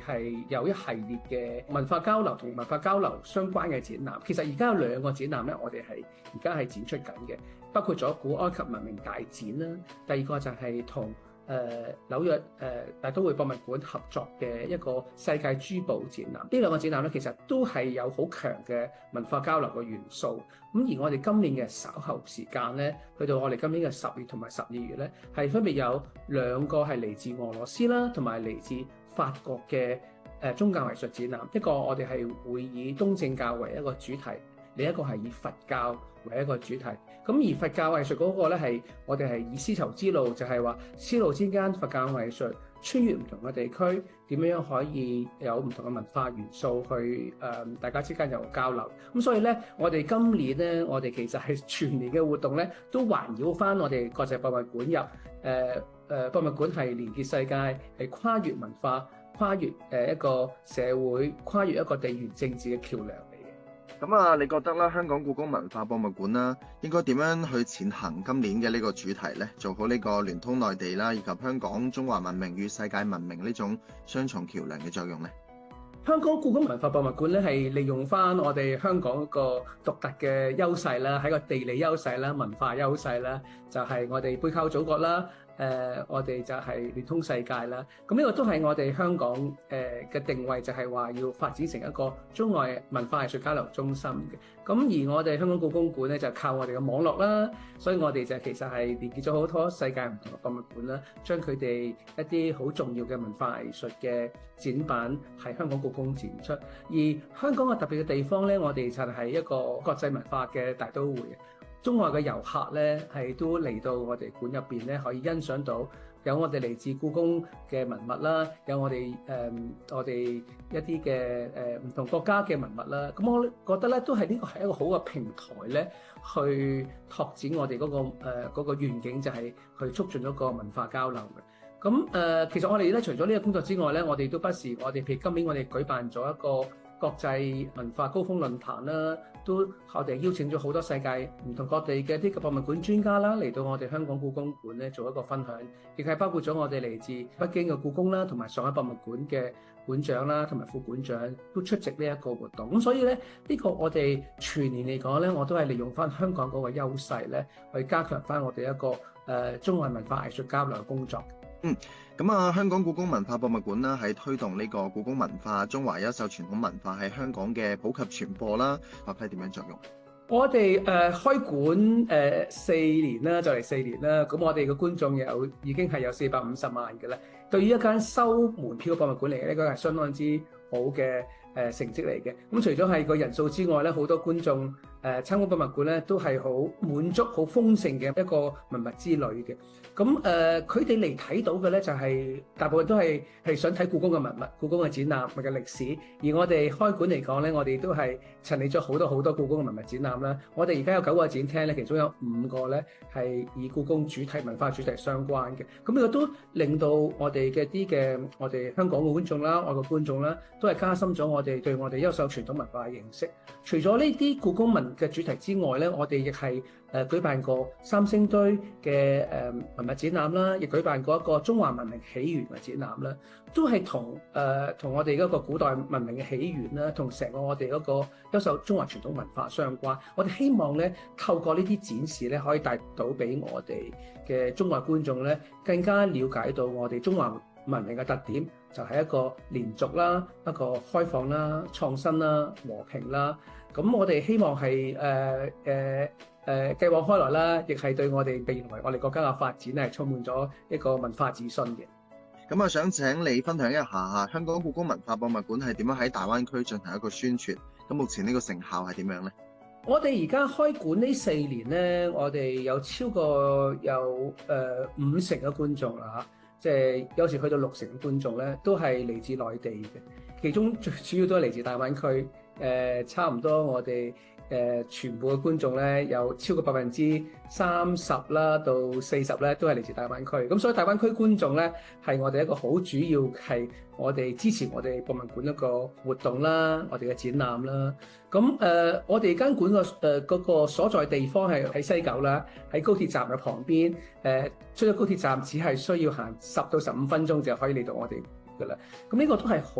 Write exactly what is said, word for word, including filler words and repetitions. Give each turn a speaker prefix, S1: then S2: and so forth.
S1: 係有一系列嘅文化交流同文化交流相關嘅展覽。其實而家有兩個展覽咧，我哋係而家係展出緊嘅，包括咗古埃及文明大展啦，第二個就係同誒、呃、紐約誒、呃、大都會博物館合作嘅一個世界珠寶展覽。呢兩個展覽咧，其實都係有好強嘅文化交流嘅元素。咁而我哋今年嘅稍後時間咧，去到我哋今年嘅十月同埋十二月咧，係分別有兩個係嚟自俄羅斯啦，同埋嚟自法國嘅誒宗教藝術展覽。一個我哋係會以東正教為一個主題，另一個係以佛教為一個主題。咁而佛教藝術嗰個咧係我哋係以絲綢之路，就係話絲路之間佛教藝術穿越唔同嘅地區，點樣可以有唔同嘅文化元素去誒、呃、大家之間有交流。咁所以咧，我哋今年咧，我哋其實係全年嘅活動咧，都環繞翻我哋國際博物館入誒誒、呃呃、博物館係連結世界，係跨越文化、跨越誒一個社會、跨越一個地緣政治嘅橋梁。
S2: 咁啊，你覺得啦，香港故宮文化博物館啦，應該點樣去踐行今年嘅呢個主題呢？做好呢個聯通內地啦，以及香港中華文明與世界文明呢種雙重橋梁嘅作用呢？
S1: 香港故宮文化博物館咧，係利用翻我哋香港一個獨特嘅優勢啦，喺個地理優勢啦、文化優勢啦，就係、是、我哋背靠祖國啦。誒、呃，我哋就係聯通世界啦。咁呢個都係我哋香港誒嘅、呃、定位，就係話要發展成一個中外文化藝術交流中心嘅。咁而我哋香港故宮館咧，就靠我哋嘅網絡啦，所以我哋就其實係連結咗好多世界唔同嘅博物館啦，將佢哋一啲好重要嘅文化藝術嘅展板喺香港故宮展出。而香港嘅特別嘅地方咧，我哋就係一個國際文化嘅大都會嘅。中外嘅遊客咧，係都嚟到我哋館入邊咧，可以欣賞到有我哋嚟自故宮嘅文物啦，有我哋誒、呃、我哋一啲嘅誒唔同國家嘅文物啦。咁我覺得咧，都係呢個係一個好嘅平台咧，去拓展我哋嗰、嗰個誒嗰、呃嗰個願景，就係去促進一個文化交流嘅。咁誒、呃，其實我哋咧除咗呢個工作之外咧，我哋都不時我哋譬如今年我哋舉辦咗一個國際文化高峰論壇啦，都我哋邀請咗好多世界唔同各地嘅啲博物館專家啦，嚟到我哋香港故宮館咧做一個分享，亦係包括咗我哋嚟自北京嘅故宮啦，同埋上海博物館嘅館長啦，同埋副館長都出席呢一個活動。咁所以咧，呢、呢個我哋全年嚟講咧，我都係利用翻香港嗰個優勢咧，去加強翻我哋一個誒、呃、中外文化藝術交流嘅工作。
S2: 嗯，咁啊，香港故宮文化博物館啦，喺推動呢個故宮文化、中華優秀傳統文化喺香港嘅普及傳播啦，發揮點樣作用？
S1: 我哋誒、呃、開館誒、呃、四年啦，就嚟四年啦。咁我哋嘅觀眾有已經係有四百五十萬嘅啦。對於一間收門票嘅博物館嚟嘅，呢個係相當之好嘅誒、呃、成績嚟嘅。咁除咗係個人數之外咧，好多觀眾誒、呃、參觀博物館咧，都係好滿足、好豐盛嘅一個文物之旅嘅。咁誒，佢哋嚟睇到嘅咧，就係、是、大部分都係係想睇故宮嘅文物、故宮嘅展覽或嘅歷史。而我哋開館嚟講咧，我哋都係陳列咗好多好多故宮嘅文物展覽啦。我哋而家有九個展廳咧，其中有五個咧係以故宮主題、文化主題相關嘅。咁呢個都令到我哋嘅啲嘅我哋香港嘅觀眾啦、外國觀眾啦，都係加深咗我哋對我哋優秀傳統文化嘅認識。除咗呢啲故宮文嘅主題之外咧，我哋亦係誒舉辦過三星堆嘅誒、呃、文物展覽啦，亦舉辦過一個中華文明起源嘅展覽啦，都係同誒同我哋嗰個古代文明嘅起源啦，同成個我哋嗰個優秀中華傳統文化相關。我哋希望咧透過呢啲展示咧，可以帶到俾我哋嘅中外觀眾咧，更加了解到我哋中華文明嘅特點，就係一個連續啦、一個開放啦、創新啦、和平啦。咁我哋希望係誒誒。呃呃誒繼往開來啦，亦係對我哋未來我哋國家嘅發展係充滿咗一個文化自信嘅。
S2: 咁啊，想請你分享一下香港故宮文化博物館係點樣喺大灣區進行一個宣傳？咁目前呢個成效係點樣呢？
S1: 我哋而家開館呢四年咧，我哋有超過有誒、呃、五成嘅觀眾啦嚇，即係有時去到六成嘅觀眾咧，都係嚟自內地嘅，其中最主要都係嚟自大灣區。誒、呃、差唔多我哋。誒、呃、全部嘅觀眾咧，有超過百分之三十啦到四十咧，都係嚟自大灣區。咁所以大灣區觀眾咧，係我哋一個好主要係我哋支持我哋博物館一個活動啦，我哋嘅展覽啦。咁誒、呃，我哋間館個誒嗰個所在地方係喺西九啦，喺高鐵站嘅旁邊。誒、呃、出咗高鐵站，只係需要行十到十五分鐘就可以嚟到我哋㗎啦。咁呢個都係好